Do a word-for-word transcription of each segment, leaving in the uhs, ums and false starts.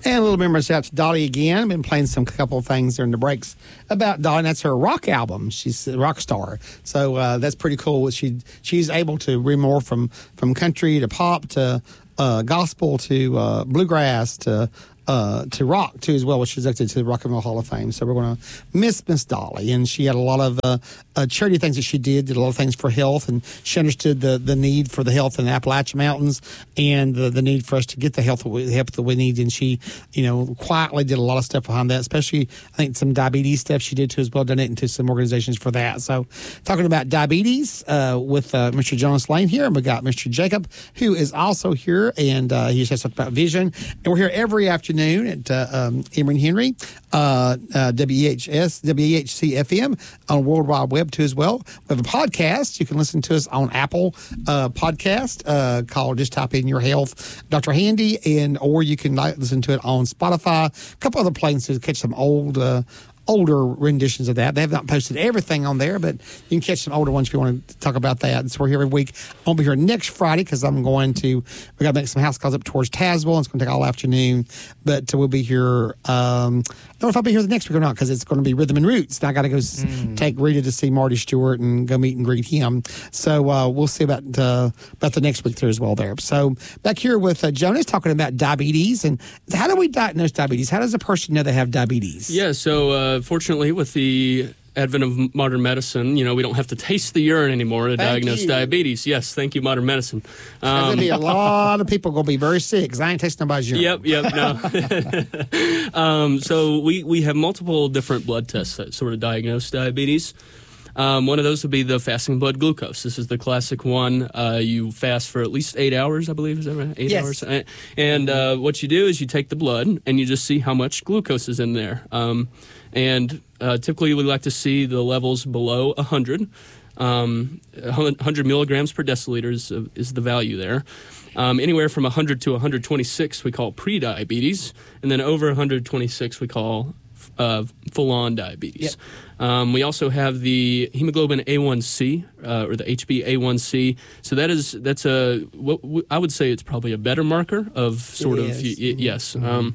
And a little member shout out to Dolly again. I've been playing some couple of things during the breaks about Dolly. And that's her rock album. She's a rock star. So uh, that's pretty cool. She She's able to read more from, from country to pop to uh, gospel to uh, bluegrass to uh, to rock, too, as well, which is elected to the Rock and Roll Hall of Fame. So we're going to miss Miss Dolly. And she had a lot of uh, uh, charity things that she did, did a lot of things for health, and she understood the, the need for the health in the Appalachian Mountains and the, the need for us to get the health, the help that we need. And she, you know, quietly did a lot of stuff behind that, especially, I think, some diabetes stuff she did, too, as well, donating to some organizations for that. So talking about diabetes uh, with uh, Mister Jonas Lane here, and we got Mister Jacob, who is also here, and uh, he just talked about vision. And we're here every afternoon at uh, um, Emory and Henry, uh, uh, W E H S, W E H C F M, on World Wide Web, too, as well. We have a podcast. You can listen to us on Apple uh, Podcast uh, called, just type in Your Health, Doctor Handy, and or you can like, listen to it on Spotify. A couple other places to catch some old uh, older renditions of that. They have not posted everything on there, but you can catch some older ones if you want to talk about that. And so we're here every week. I'll be here next Friday because I'm going to, we got to make some house calls up towards Tazewell. It's going to take all afternoon, but uh, we'll be here. Um, I don't know if I'll be here the next week or not because it's going to be Rhythm and Roots. And I got to go mm. take Rita to see Marty Stewart and go meet and greet him. So uh, we'll see about uh, about the next week there as well there. So back here with uh, Jonas talking about diabetes and how do we diagnose diabetes? How does a person know they have diabetes? Yeah, so uh, fortunately with the advent of modern medicine, you know, we don't have to taste the urine anymore to thank diagnose you. diabetes. Yes, thank you, modern medicine. Um, There's going to be a lot of people going to be very sick because I ain't tasting nobody's urine. Yep, yep, no. um, so we, we have multiple different blood tests that sort of diagnose diabetes. Um, one of those would be the fasting blood glucose. This is the classic one. Uh, you fast for at least eight hours, I believe. Is that right? Eight yes. hours. And uh, what you do is you take the blood and you just see how much glucose is in there. Um, and uh, typically we like to see the levels below one hundred. Um, one hundred milligrams per deciliter is, is the value there. Um, anywhere from one hundred to one hundred twenty-six we call pre-diabetes. And then over one hundred twenty-six we call uh, full-on diabetes. Yep. Um, we also have the hemoglobin A one C uh, or the H b A one C. So that is that's a what w- I would say it's probably a better marker of sort it of is. y- y- Mm-hmm. yes um,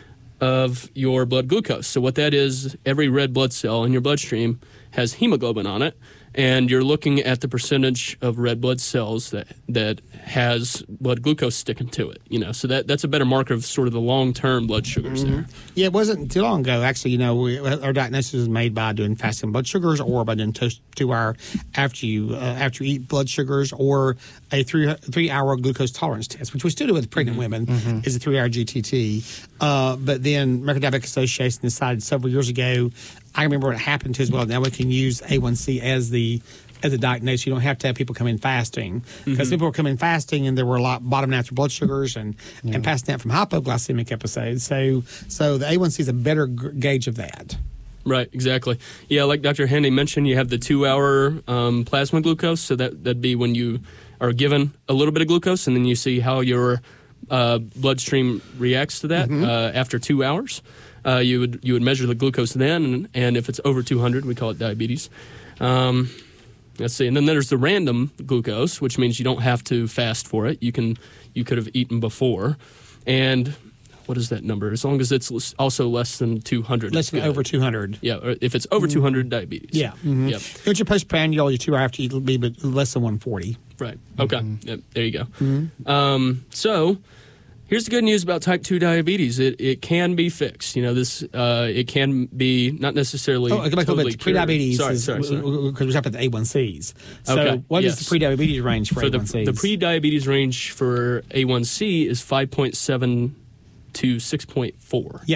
of your blood glucose. So what that is, every red blood cell in your bloodstream has hemoglobin on it, and you're looking at the percentage of red blood cells that that has blood glucose sticking to it. You know, so that that's a better marker of sort of the long-term blood sugars Mm-hmm. there. Yeah, it wasn't too long ago. Actually, you know, we, our diagnosis was made by doing fasting blood sugars or by doing toast two hour after you uh, after you eat blood sugars or a three three hour glucose tolerance test, which we still do with pregnant mm-hmm. women, mm-hmm. is a three hour G T T. Uh, but then American Diabetic Association decided several years ago. I remember what happened to as well. Now we can use A one C as the as a diagnosis. You don't have to have people come in fasting because mm-hmm. people were coming coming fasting and there were a lot bottoming out their blood sugars and, yeah. and passing out from hypoglycemic episodes. So so the A one C is a better g- gauge of that. Right, exactly. Yeah, like Doctor Handy mentioned, you have the two-hour um, plasma glucose. So that, that'd be when you are given a little bit of glucose and then you see how your uh, bloodstream reacts to that mm-hmm. uh, after two hours. Uh, you would you would measure the glucose then, and, and if it's over two hundred, we call it diabetes. Um, let's see, and then there's the random glucose, which means you don't have to fast for it. You can you could have eaten before, and what is that number? As long as it's also less than two hundred. Less than over two hundred. Yeah, or if it's over mm-hmm. two hundred, diabetes. Yeah. Mm-hmm. Yep. If your postprandial, your two hour after it'll be but less than one forty. Right. Okay. Mm-hmm. Yep. There you go. Mm-hmm. Um, so. Here's the good news about type two diabetes. It it can be fixed. You know, this uh, it can be not necessarily oh, go back totally a little bit. Pre-diabetes sorry, is, sorry, sorry. Because we're talking about the A one Cs. So okay. what yes. is the pre-diabetes range for, for A one Cs? The, the pre-diabetes range for A one C is five point seven to six point four. Yep.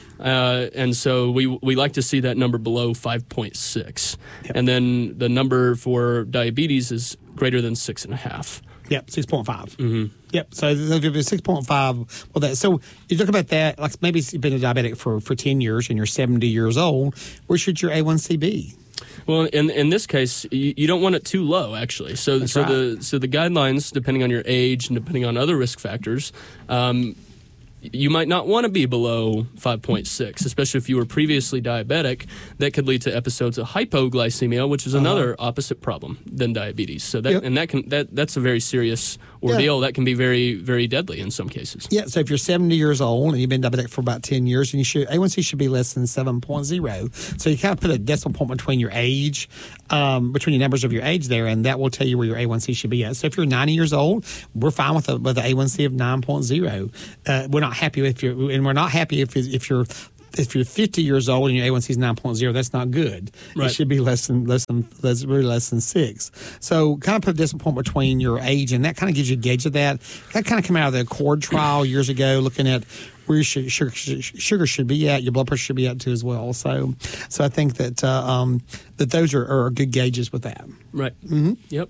Uh, and so we we like to see that number below five point six. Yep. And then the number for diabetes is greater than six point five. Yep, six point five. Mm-hmm. Yep, so if it's six point five, well, that, so you talk about that, like maybe you've been a diabetic for, for ten years and you're seventy years old, where should your A one C be? Well, in in this case, you, you don't want it too low, actually. So That's so right. the so the guidelines, depending on your age and depending on other risk factors, um, you might not want to be below five point six, especially if you were previously diabetic. That could lead to episodes of hypoglycemia, which is another uh-huh. opposite problem than diabetes. So that yep. and that can that that's a very serious ordeal. Yeah. That can be very very deadly in some cases. Yeah. So if you're seventy years old and you've been diabetic for about ten years, and you should A one C should be less than seven point zero. So you kind of put a decimal point between your age, um, between your numbers of your age there, and that will tell you where your A one C should be at. So if you're ninety years old, we're fine with a with an A one C of nine point zero. Uh, we're not happy if you're, and we're not happy if if you're if you're fifty years old and your A one C is nine point zero. That's not good. Right. It should be less than less than less, really less than six. So kind of put a decimal point between your age, and that kind of gives you a gauge of that. That kind of came out of the Accord trial years ago, looking at where your sugar, sugar should be at, your blood pressure should be at too as well. So, so I think that uh, um, that those are, are good gauges with that. Right. Mm-hmm. Yep.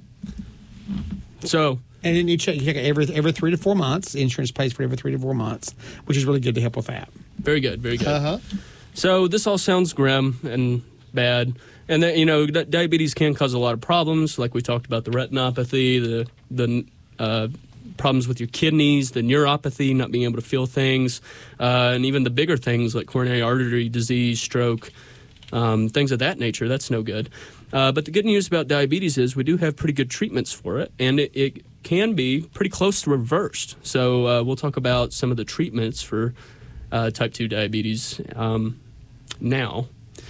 So. And then you check, you check every every three to four months. Insurance pays for every three to four months, which is really good to help with that. Very good, very good. Uh-huh. So this all sounds grim and bad, and that, you know, diabetes can cause a lot of problems, like we talked about the retinopathy, the the uh, problems with your kidneys, the neuropathy, not being able to feel things, uh, and even the bigger things like coronary artery disease, stroke, um, things of that nature. That's no good. Uh, but the good news about diabetes is we do have pretty good treatments for it, and it, it can be pretty close to reversed. So uh, we'll talk about some of the treatments for uh, type two diabetes um, now.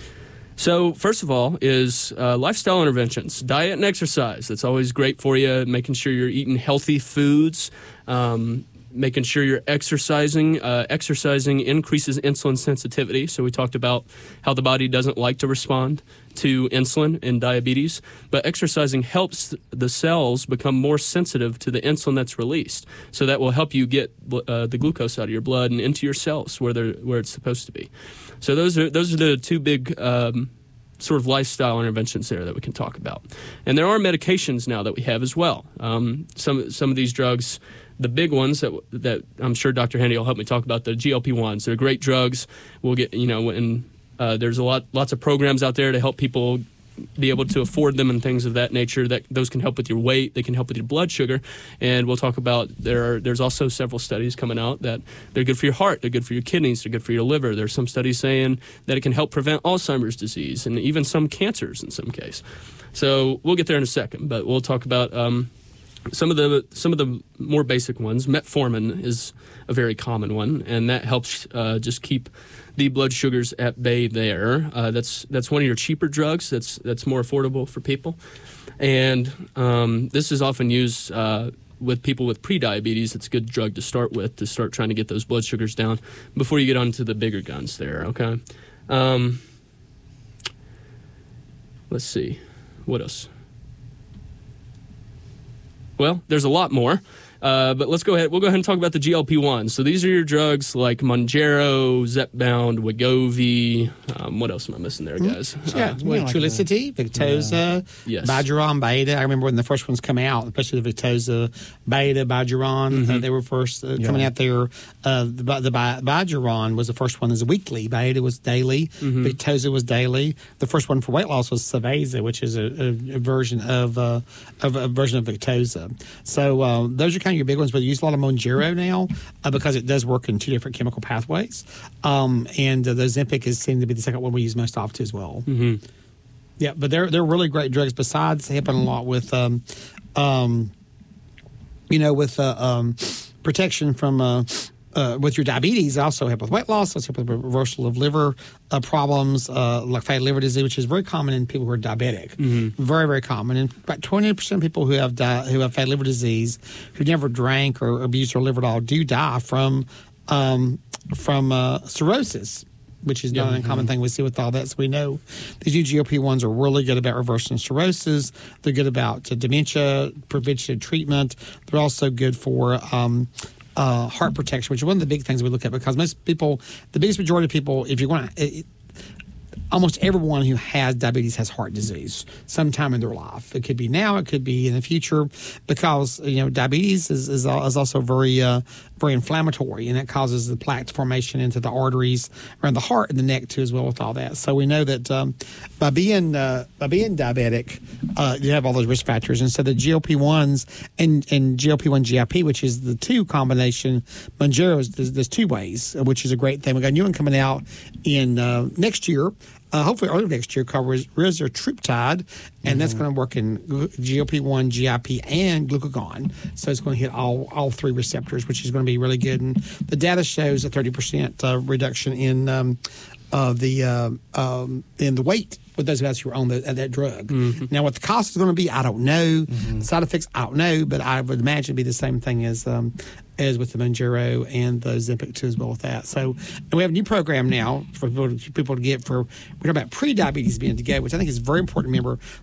So first of all is uh, lifestyle interventions, diet and exercise. That's always great for you, making sure you're eating healthy foods, um, making sure you're exercising. Uh, exercising increases insulin sensitivity. So we talked about how the body doesn't like to respond to insulin in diabetes, but exercising helps the cells become more sensitive to the insulin that's released. So that will help you get uh, the glucose out of your blood and into your cells where they're where it's supposed to be. So those are those are the two big um, sort of lifestyle interventions there that we can talk about. And there are medications now that we have as well. Um, some some of these drugs. The big ones that that I'm sure Doctor Handy will help me talk about, the G L P ones. They're great drugs. We'll get, you know, and uh, there's a lot lots of programs out there to help people be able to afford them and things of that nature. That those can help with your weight. They can help with your blood sugar. And we'll talk about there. Are, there's also several studies coming out that they're good for your heart. They're good for your kidneys. They're good for your liver. There's some studies saying that it can help prevent Alzheimer's disease and even some cancers in some case. So we'll get there in a second, but we'll talk about. Um, Some of the some of the more basic ones. Metformin is a very common one, and that helps uh, just keep the blood sugars at bay there. Uh, that's that's one of your cheaper drugs. That's that's more affordable for people, and um, this is often used uh, with people with prediabetes. It's a good drug to start with to start trying to get those blood sugars down before you get on to the bigger guns there. Okay, um, let's see, what else? Well, there's a lot more, uh, but let's go ahead. We'll go ahead and talk about the G L P ones. So these are your drugs like Mounjaro, Zepbound, Wegovy. Um, what else am I missing there, guys? Yeah, uh, well, Trulicity, Victoza, yeah. yes. Bajaron, Beta. I remember when the first ones come out, especially the Victoza, Beta, Bajaron. Mm-hmm. Uh, they were first uh, yeah. coming out there. Uh, the the Bajaron was the first one as a weekly. Beta was daily. Mm-hmm. Victoza was daily. The first one for weight loss was Saveza, which is a, a, a version of uh, of a version of Victoza. So uh, those are kind of your big ones, but we use a lot of Mounjaro now uh, because it does work in two different chemical pathways. Um, and uh, the Ozempic is seem to be the second one we use most often as well. Mm-hmm. Yeah, but they're they're really great drugs. Besides helping a lot with, um, um, you know, with uh, um, protection from. Uh, Uh, with your diabetes, also help with weight loss, also help with reversal of liver uh, problems, uh, like fatty liver disease, which is very common in people who are diabetic. Mm-hmm. Very, very common. And about twenty percent of people who have di- who have fatty liver disease, who never drank or abused their liver at all, do die from um, from uh, cirrhosis, which is not yeah, an uncommon mm-hmm. thing we see with all that. So we know these new G L P ones are really good about reversing cirrhosis. They're good about uh, dementia, preventative treatment. They're also good for um, Uh, heart protection, which is one of the big things we look at because most people, the biggest majority of people, if you're going to, almost everyone who has diabetes has heart disease sometime in their life. It could be now, it could be in the future, because you know diabetes is is, is also very uh, very inflammatory, and it causes the plaque formation into the arteries around the heart and the neck too, as well with all that. So we know that um, by being uh, by being diabetic, uh, you have all those risk factors, and so the G L P ones and and G L P one G I P, which is the two combination Mounjaro, there's, there's two ways, which is a great thing. We got a new one coming out in uh, next year. Uh, hopefully early next year, called rizatriptide, and mm-hmm. that's going to work in G L P one, G I P, and glucagon. So it's going to hit all all three receptors, which is going to be really good. And the data shows a thirty percent uh, reduction in um, uh, the uh, um, in the weight with those guys who are on the, uh, that drug. Mm-hmm. Now, what the cost is going to be, I don't know. Mm-hmm. Side effects, I don't know, but I would imagine it'd be the same thing as um, as with the Mounjaro and the Ozempic too, as well with that. So, and we have a new program now for people to, people to get for, we're talking about pre-diabetes being to go, which I think is very important to remember.